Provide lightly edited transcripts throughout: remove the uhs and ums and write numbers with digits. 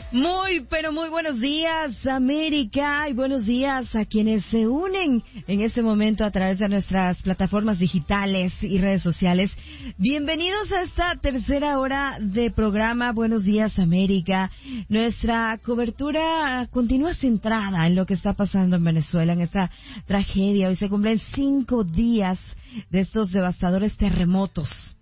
Muy, pero muy buenos días, América, y buenos días a quienes se unen en este momento a través de nuestras plataformas digitales y redes sociales. Bienvenidos a esta tercera hora de programa Buenos Días, América. Nuestra cobertura continúa centrada en lo que está pasando en Venezuela, en esta tragedia. Hoy se cumplen 5 días de estos devastadores terremotos.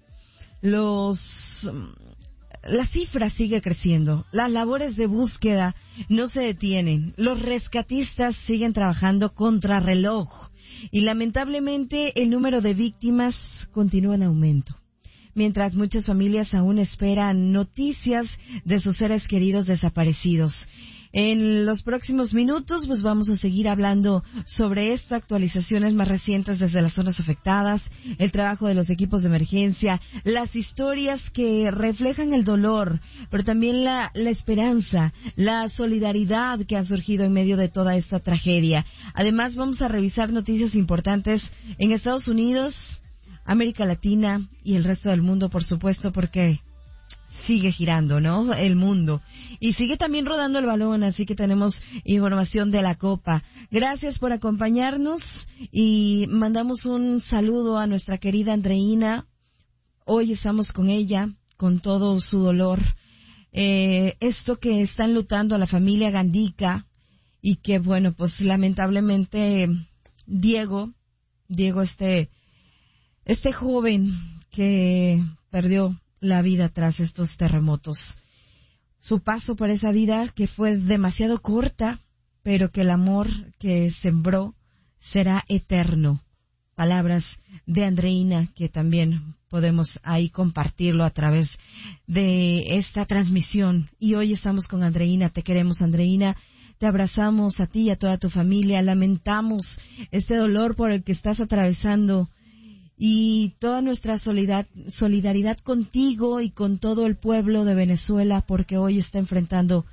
La cifra sigue creciendo, las labores de búsqueda no se detienen, los rescatistas siguen trabajando contrarreloj y lamentablemente el número de víctimas continúa en aumento, mientras muchas familias aún esperan noticias de sus seres queridos desaparecidos. En los próximos minutos pues vamos a seguir hablando sobre estas actualizaciones más recientes desde las zonas afectadas, el trabajo de los equipos de emergencia, las historias que reflejan el dolor, pero también la esperanza, la solidaridad que ha surgido en medio de toda esta tragedia. Además vamos a revisar noticias importantes en Estados Unidos, América Latina y el resto del mundo, por supuesto, porque sigue girando, ¿no? El mundo. Y sigue también rodando el balón, así que tenemos información de la Copa. Gracias por acompañarnos y mandamos un saludo a nuestra querida Andreina. Hoy estamos con ella, con todo su dolor. Esto que está enlutando a la familia Gandica y que, bueno, pues lamentablemente Diego, este joven que perdió la vida tras estos terremotos. Su paso por esa vida que fue demasiado corta, pero que el amor que sembró será eterno. Palabras de Andreina que también podemos ahí compartirlo a través de esta transmisión. Y hoy estamos con Andreina. Te queremos, Andreina. Te abrazamos a ti y a toda tu familia. Lamentamos este dolor por el que estás atravesando. Y toda nuestra solidaridad contigo y con todo el pueblo de Venezuela, porque hoy está enfrentando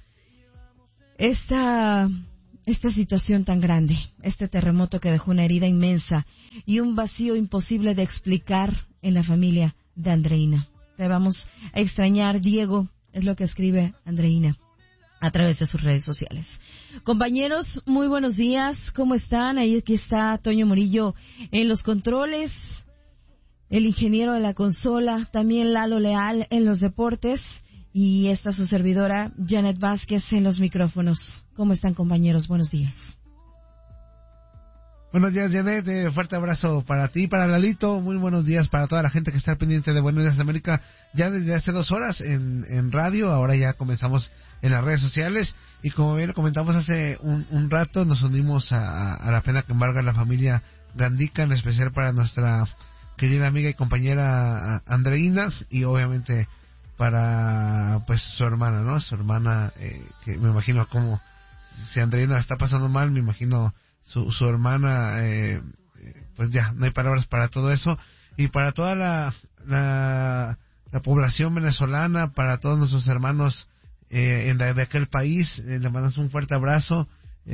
esta situación tan grande, este terremoto que dejó una herida inmensa y un vacío imposible de explicar en la familia de Andreina. Te vamos a extrañar, Diego, es lo que escribe Andreina a través de sus redes sociales. Compañeros, muy buenos días, ¿cómo están? Aquí está Toño Murillo en los controles, el ingeniero de la consola, también Lalo Leal en los deportes y esta su servidora, Janet Vázquez, en los micrófonos. ¿Cómo están, compañeros? Buenos días. Buenos días, Janet. Fuerte abrazo para ti, para Lalito. Muy buenos días para toda la gente que está pendiente de Buenos Días América ya desde hace 2 horas en radio. Ahora ya comenzamos en las redes sociales y como bien lo comentamos hace un rato, nos unimos a la pena que embarga la familia Gandica, en especial para nuestra querida amiga y compañera Andreina y obviamente para pues su hermana, ¿no? Su hermana, que me imagino como si Andreina la está pasando mal, me imagino su hermana, pues ya, no hay palabras para todo eso y para toda la población venezolana, para todos nuestros hermanos de aquel país, le mandamos un fuerte abrazo.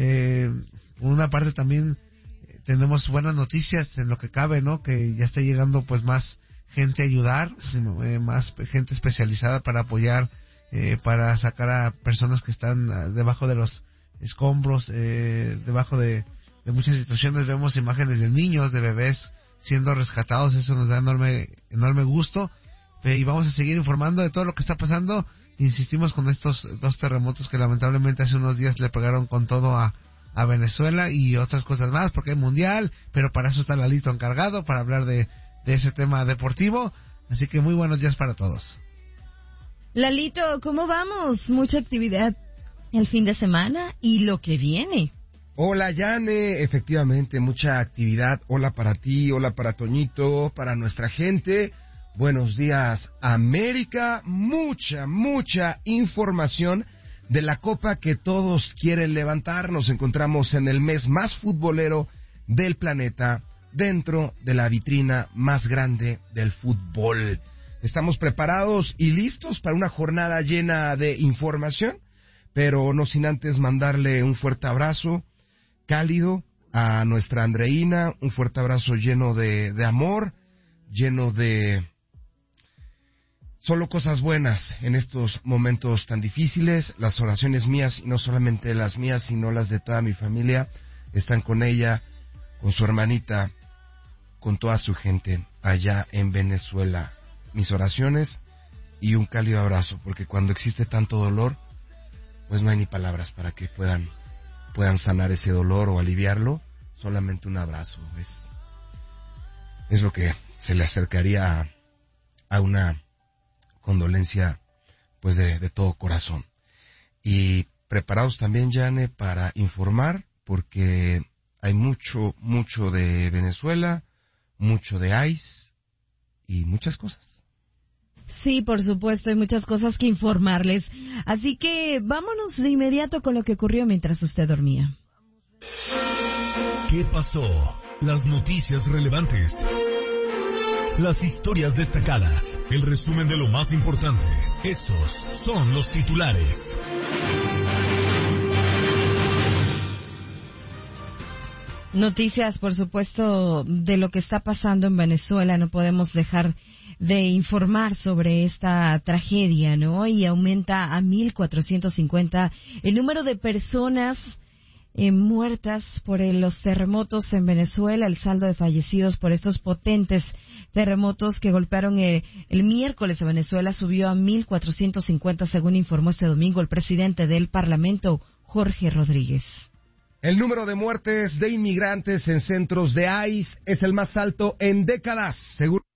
Por una parte también tenemos buenas noticias en lo que cabe, ¿no? Que ya está llegando pues más gente a ayudar, más gente especializada para apoyar, para sacar a personas que están debajo de los escombros, debajo de muchas situaciones. Vemos imágenes de niños, de bebés siendo rescatados, eso nos da enorme gusto, y vamos a seguir informando de todo lo que está pasando. Insistimos con estos 2 terremotos que lamentablemente hace unos días le pegaron con todo a Venezuela y otras cosas más, porque hay mundial, pero para eso está Lalito encargado, para hablar de ese tema deportivo. Así que muy buenos días para todos. Lalito, ¿cómo vamos? Mucha actividad el fin de semana y lo que viene. Hola, Yane, efectivamente, mucha actividad. Hola para ti, hola para Toñito, para nuestra gente. Buenos días, América. Mucha información de la copa que todos quieren levantar. Nos encontramos en el mes más futbolero del planeta, dentro de la vitrina más grande del fútbol. Estamos preparados y listos para una jornada llena de información, pero no sin antes mandarle un fuerte abrazo cálido a nuestra Andreina, un fuerte abrazo lleno de amor, lleno de solo cosas buenas en estos momentos tan difíciles. Las oraciones mías, y no solamente las mías, sino las de toda mi familia, están con ella, con su hermanita, con toda su gente allá en Venezuela. Mis oraciones y un cálido abrazo, porque cuando existe tanto dolor, pues no hay ni palabras para que puedan sanar ese dolor o aliviarlo. Solamente un abrazo es lo que se le acercaría a una condolencia, pues de todo corazón. Y preparados también, Jane, para informar, porque hay mucho de Venezuela, mucho de ICE y muchas cosas. Sí, por supuesto, hay muchas cosas que informarles. Así que vámonos de inmediato con lo que ocurrió mientras usted dormía. ¿Qué pasó? Las noticias relevantes. Las historias destacadas. El resumen de lo más importante. Estos son los titulares. Noticias, por supuesto, de lo que está pasando en Venezuela. No podemos dejar de informar sobre esta tragedia, ¿no? Y aumenta a 1,450 el número de personas muertas por los terremotos en Venezuela. El saldo de fallecidos por estos potentes terremotos que golpearon el miércoles a Venezuela subió a 1,450, según informó este domingo el presidente del Parlamento, Jorge Rodríguez. El número de muertes de inmigrantes en centros de ICE es el más alto en décadas, según